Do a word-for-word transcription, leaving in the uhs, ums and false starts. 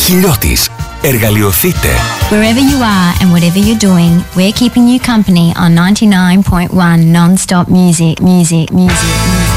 Κιλιώτης. Εργαλειοθείτε. Wherever you are and whatever you're doing, we're keeping you company on ninety-nine point one non-stop music, music, music, music.